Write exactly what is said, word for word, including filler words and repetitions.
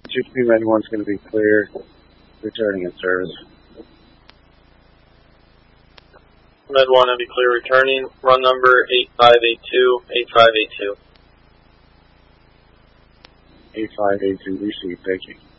two three Med one's going to be clear, returning in service. Med one will be clear returning. Run number eight five eight two, eight five eight two. eight five eight two, received, thank you.